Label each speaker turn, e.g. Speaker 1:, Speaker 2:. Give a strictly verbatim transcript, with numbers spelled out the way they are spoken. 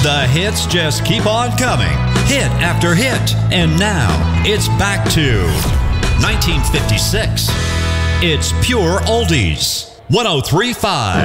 Speaker 1: The hits just keep on coming, hit after hit. And now, it's back to nineteen fifty-six. It's Pure Oldies. one oh three point five